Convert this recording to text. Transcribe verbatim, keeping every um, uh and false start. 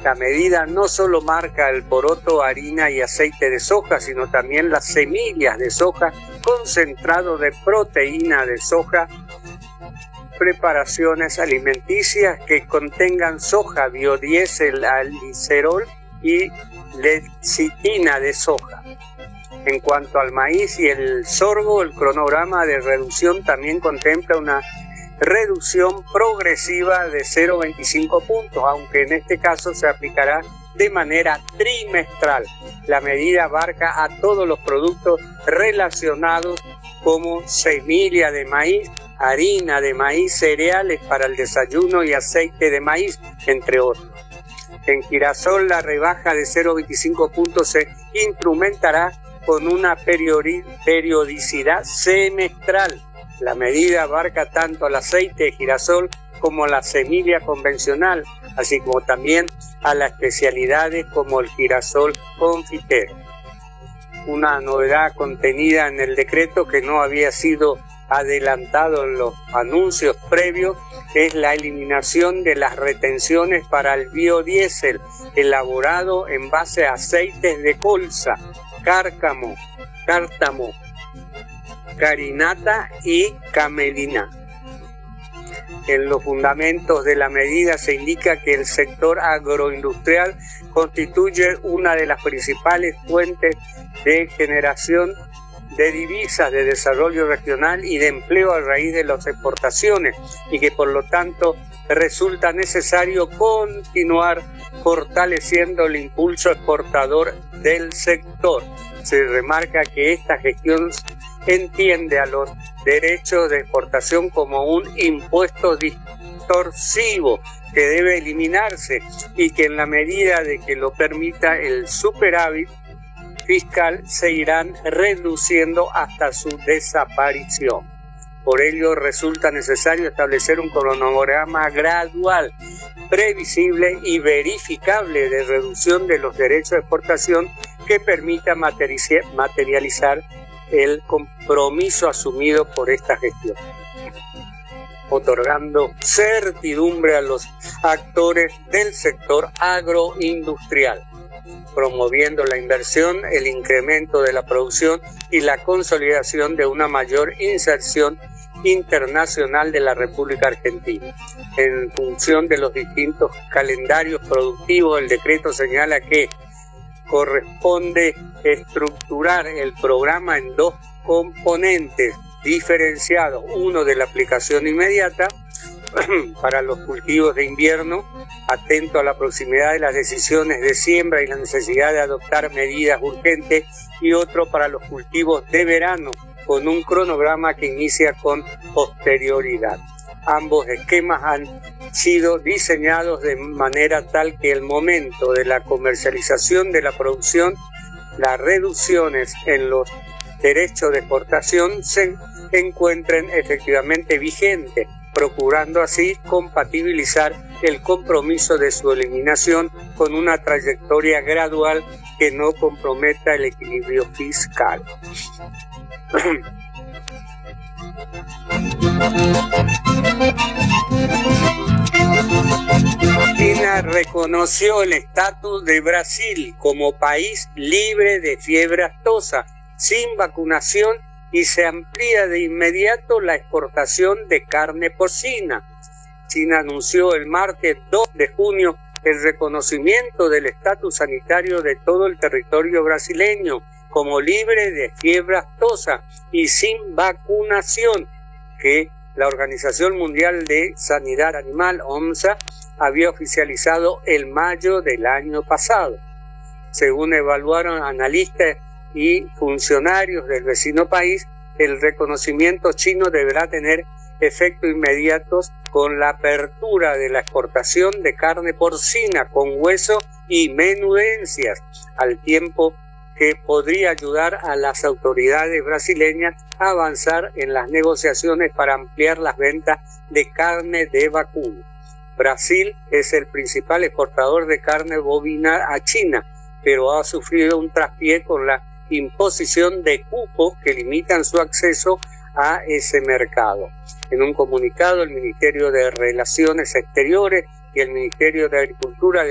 La medida no solo marca el poroto, harina y aceite de soja, sino también las semillas de soja, concentrado de proteína de soja, preparaciones alimenticias que contengan soja, biodiesel, glicerol y lecitina de soja. En cuanto al maíz y el sorgo, el cronograma de reducción también contempla una reducción progresiva de cero coma veinticinco puntos, aunque en este caso se aplicará de manera trimestral. La medida abarca a todos los productos relacionados como semilla de maíz, harina de maíz, cereales para el desayuno y aceite de maíz, entre otros. En girasol, la rebaja de cero coma veinticinco puntos se instrumentará con una periodicidad semestral. La medida abarca tanto el aceite de girasol como la semilla convencional, así como también a las especialidades como el girasol confitero. Una novedad contenida en el decreto que no había sido adelantado en los anuncios previos es la eliminación de las retenciones para el biodiesel elaborado en base a aceites de colza, cárcamo, cártamo, carinata y camelina. En los fundamentos de la medida se indica que el sector agroindustrial constituye una de las principales fuentes de generación de divisas, de desarrollo regional y de empleo a raíz de las exportaciones, y que por lo tanto resulta necesario continuar fortaleciendo el impulso exportador del sector. Se remarca que esta gestión entiende a los derechos de exportación como un impuesto distorsivo que debe eliminarse, y que en la medida de que lo permita el superávit fiscal se irán reduciendo hasta su desaparición. Por ello resulta necesario establecer un cronograma gradual, previsible y verificable de reducción de los derechos de exportación que permita materializar el compromiso asumido por esta gestión, otorgando certidumbre a los actores del sector agroindustrial, promoviendo la inversión, el incremento de la producción y la consolidación de una mayor inserción internacional de la República Argentina. En función de los distintos calendarios productivos, el decreto señala que corresponde estructurar el programa en dos componentes diferenciados: uno de la aplicación inmediata para los cultivos de invierno, atento a la proximidad de las decisiones de siembra y la necesidad de adoptar medidas urgentes, y otro para los cultivos de verano, con un cronograma que inicia con posterioridad. Ambos esquemas han sido diseñados de manera tal que el momento de la comercialización de la producción, las reducciones en los derechos de exportación se encuentren efectivamente vigentes, procurando así compatibilizar el compromiso de su eliminación con una trayectoria gradual que no comprometa el equilibrio fiscal. China reconoció el estatus de Brasil como país libre de fiebre aftosa, sin vacunación, y se amplía de inmediato la exportación de carne porcina. China anunció el martes dos de junio el reconocimiento del estatus sanitario de todo el territorio brasileño como libre de fiebre aftosa y sin vacunación, que la Organización Mundial de Sanidad Animal, OMSA, había oficializado en mayo del año pasado. Según evaluaron analistas y funcionarios del vecino país, el reconocimiento chino deberá tener efectos inmediatos con la apertura de la exportación de carne porcina con hueso y menudencias, al tiempo que podría ayudar a las autoridades brasileñas a avanzar en las negociaciones para ampliar las ventas de carne de vacuno. Brasil es el principal exportador de carne bovina a China, pero ha sufrido un traspié con la imposición de cupos que limitan su acceso a ese mercado. En un comunicado, el Ministerio de Relaciones Exteriores y el Ministerio de Agricultura